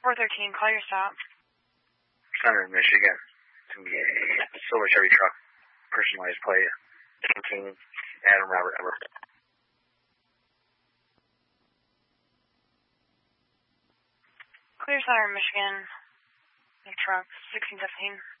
413, call your stop. Center, Michigan. It's going to be a silver Chevy truck. Personalized plate. King, Adam Robert Ever. Clear Center, Michigan. The truck, 1615.